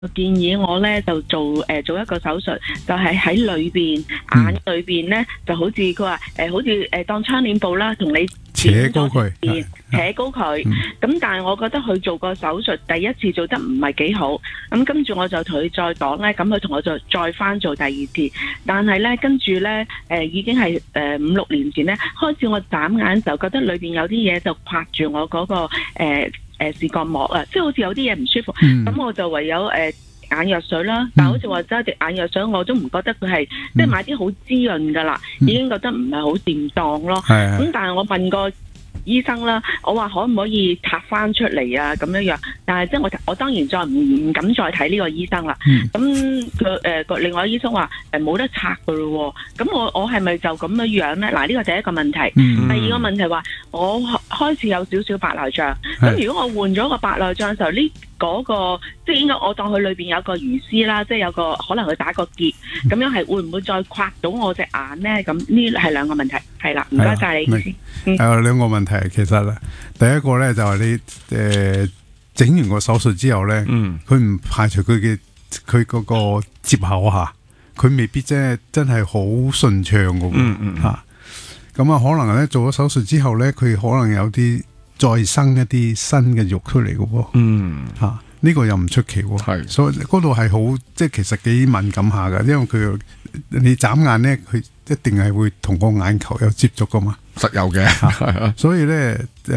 建議我咧就做一個手術，就係喺裏邊眼裏邊咧，就好似佢話好似當窗簾布啦，同你扯高佢， 扯高佢。咁但係我覺得佢做個手術第一次做得唔係幾好，咁跟住我就同佢再講咧，咁佢同我就再翻做第二次，但係咧跟住咧已經係5-6年前咧開始我眨眼就覺得裏邊有啲嘢就拍住我嗰個視覺膜啊，即係好似有啲嘢唔舒服，咁我就唯有眼藥水啦，但係好似話揸隻眼藥水我都唔覺得佢係即係買啲好滋潤噶啦，已經覺得唔係好掂當咯。咁但係我問過醫生啦，我話可唔可以拆翻出嚟啊咁樣，但係即係我當然再唔敢再睇呢個醫生啦。咁佢另外醫生話冇得拆噶咯喎，咁我係咪就咁樣樣咧？嗱，呢個第一個問題。第二個問題話我開始有少少白內障，咁如果我換咗個白內障嘅時候呢？嗰個即係應該我當佢裏邊有個魚絲啦，即係有個可能佢打個結，咁樣係會唔會再刮到我隻眼咧？咁呢係兩個問題，係啦，唔該晒你。 兩個問題，其實第一個咧就係你整完個手術之後咧，佢唔排除佢嗰個接口下，佢未必真係好順暢嘅喎嚇。咁啊，可能咧做咗手術之後咧，佢可能有啲再生一啲新嘅肉出嚟嘅喎，呢個又唔出奇喎，所以嗰度係好即係其實幾敏感下㗎，因為你眨眼咧，佢一定係會同個眼球有接觸㗎嘛， 實有嘅， 所以咧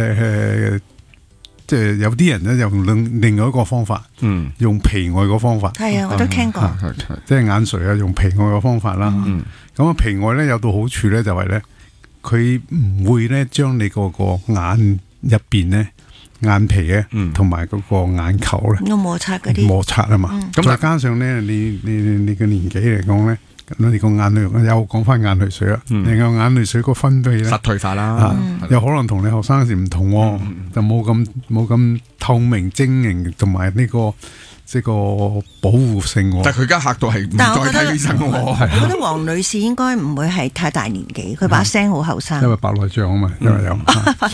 即係有啲人咧用另外一個方法，用皮外個方法， 係啊，我都聽過， 即係眼垂啊，用皮外個方法啦。咁啊，皮外咧有到好處咧，就係咧佢唔會咧將你嗰個眼入邊咧眼皮咧，同埋嗰個眼球咧， 有摩擦嗰啲摩擦啊嘛。咁再加上咧，你嘅年紀嚟講咧，你個眼淚又講翻眼淚水啦，你個眼淚水個分泌咧實退化啦， 有可能同你學生時唔同，就冇咁透明晶瑩，同埋呢個即個保護性。 但係佢而家嚇到係唔再睇醫生喎。 我覺得黃女士應該唔會係太大年紀，佢把聲好後生。 因為白內障啊嘛，因為有。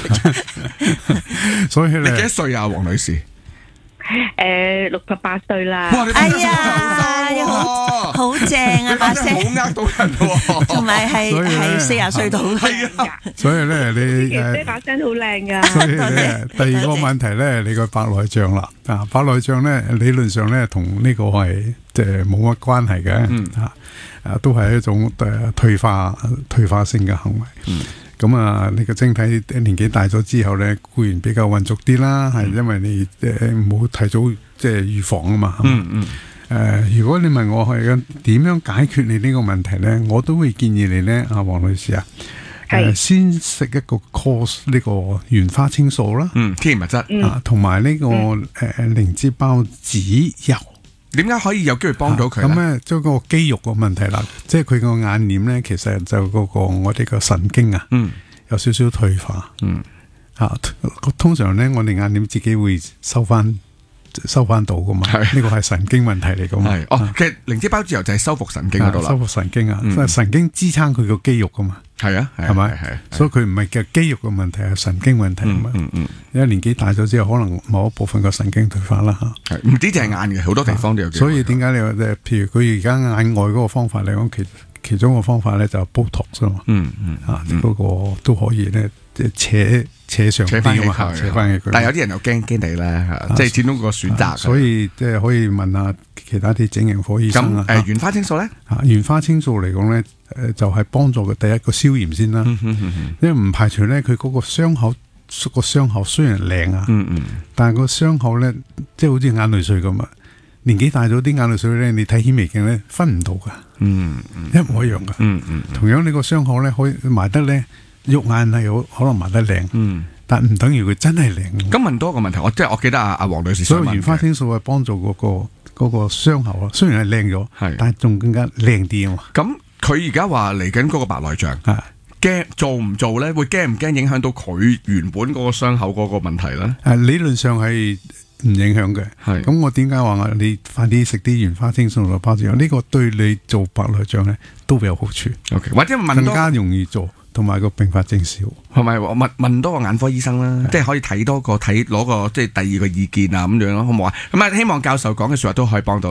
所以你幾多歲啊，黃女士 ？68歲啦。 哎呀，好正啊把聲， 好呃到人喎。 同埋係40歲到。 係啊。 所以咧，你姐把聲好靚噶。 所以咧，第二個問題咧，你個白內障啦，白內障咧理論上咧同呢個係即係冇乜關係嘅，都係一種退化性嘅行為。咁啊，你個晶體年紀大咗之後咧，固然比較混濁啲啦，係因為你冇提早即係預防啊嘛。如果你問我係點樣解決你呢個問題咧，我都會建議你咧，阿黃女士先食一個 course 呢個原花青素啦， 天然物質同埋呢個靈芝孢子油。 點解可以有機會幫到佢？ 咁咧，即係個肌肉個問題啦，即係佢個眼簾咧，其實就嗰個我哋個神經啊，有少少退化。通常咧，我哋眼簾自己會收翻到噶嘛，呢個係神經問題嚟噶嘛。 其實靈芝孢子油就係修復神經嗰度啦， 修復神經啊，神經支撐佢個肌肉噶嘛。 係啊， 係咪？所以佢唔係嘅肌肉嘅問題，係神經問題啊嘛。因為年紀大咗之後，可能某一部分個神經退化啦嚇。 唔止淨係眼嘅，好多地方都有。 所以點解你話譬如佢而家眼外嗰個方法嚟講，其中個方法咧就係 Botox 啊嘛。嗰個都可以咧，即係扯上啲啊嘛，扯翻起佢。 但係有啲人又驚你咧，即係始終個選擇。 所以即係可以問下其他啲整形科醫生啊。 咁原花青素咧？ 原花青素嚟講咧。就係幫助佢第一個消炎先啦，因為唔排除咧佢嗰個傷口雖然靚啊，但係個傷口咧即係好似眼淚水咁啊，年紀大咗啲眼淚水咧，你睇顯微鏡咧分唔到噶，一模一樣噶，同樣你個傷口咧可以埋得咧，肉眼係可能埋得靚，但唔等於佢真係靚。 咁問多一個問題，我記得阿黃女士所以原花青素係幫助嗰個傷口啊，雖然係靚咗，但係仲更加靚啲啊嘛。 咁佢而家話嚟緊嗰個白內障，驚做唔做咧？會驚唔驚影響到佢原本嗰個傷口嗰個問題咧？ 理論上係唔影響嘅。咁我點解話你快啲食啲原花青素同孢子油？呢個對你做白內障咧都會有好處。 或者問更加容易做， 同埋個併發症少， 係咪問多個眼科醫生啦，即係可以睇攞個即係第二個意見啊咁樣咯，好唔好啊？咁啊，希望教授講嘅説話都可以幫到。